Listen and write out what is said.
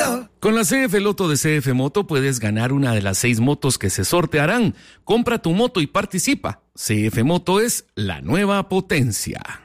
Loto. Con la CF Loto de CF Moto puedes ganar una de las 6 motos que se sortearán. Compra tu moto y participa. CF Moto es la nueva potencia.